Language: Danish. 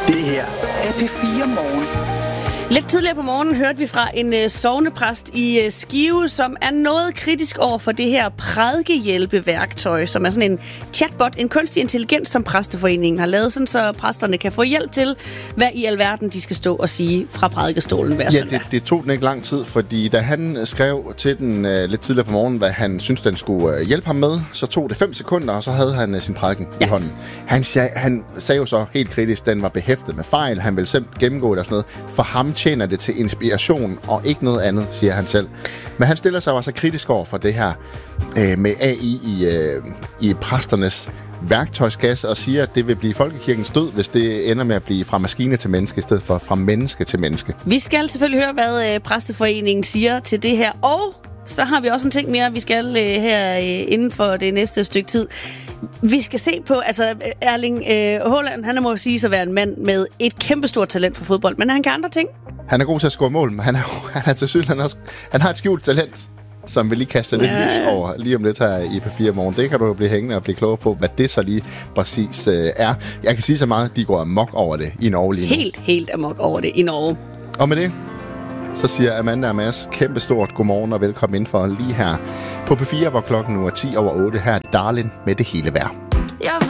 Det her er P4 Morgen. Lidt tidligere på morgenen hørte vi fra en sognepræst i Skive, som er noget kritisk over for det her prædikehjælpeværktøj, som er sådan en chatbot, en kunstig intelligens, som Præsteforeningen har lavet, sådan så præsterne kan få hjælp til, hvad i alverden de skal stå og sige fra prædikestolen hver søndag. Det tog den ikke lang tid, fordi da han skrev til den lidt tidligere på morgenen, hvad han synes, den skulle hjælpe ham med, så tog det 5 sekunder, og så havde han sin prædiken i hånden. Han sagde jo så helt kritisk, at den var behæftet med fejl. Han ville selv gennemgå det og sådan noget. For ham tjener det til inspiration og ikke noget andet, siger han selv. Men han stiller sig også kritisk over for det her med AI i præsternes værktøjskasse og siger, at det vil blive folkekirkens død, hvis det ender med at blive fra maskine til menneske, i stedet for fra menneske til menneske. Vi skal selvfølgelig høre, hvad Præsteforeningen siger til det her, og så har vi også en ting mere, vi skal her inden for det næste stykke tid. Vi skal se på, altså Erling Haaland, han må sige sig at være en mand med et kæmpestort talent for fodbold, men han kan andre ting. Han er god til at score mål, men han har et skjult talent, som vi lige kaster lidt lys over lige om lidt her i P4 Morgen. Det kan du jo blive hængende og blive klogere på, hvad det så lige præcis er. Jeg kan sige så meget, at de går amok over det i Norge lige nu. Helt amok over det i Norge. Og med det, så siger Amanda og Mads kæmpestort godmorgen og velkommen indenfor lige her på P4, hvor klokken nu er 10 over 8. Her er Darlin med det hele vejr.